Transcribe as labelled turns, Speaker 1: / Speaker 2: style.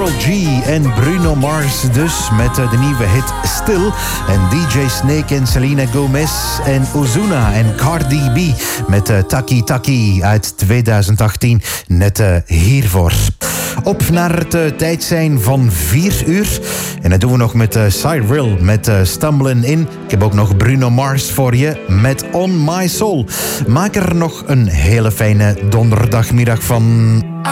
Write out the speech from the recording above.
Speaker 1: Karol G en Bruno Mars dus met de nieuwe hit Still. En DJ Snake en Selena Gomez en Ozuna en Cardi B met Taki Taki uit 2018. Net hiervoor. Op naar het tijd zijn van 4 uur. En dat doen we nog met Cyril met Stumbling In. Ik heb ook nog Bruno Mars voor je met On My Soul. Maak er nog een hele fijne donderdagmiddag van.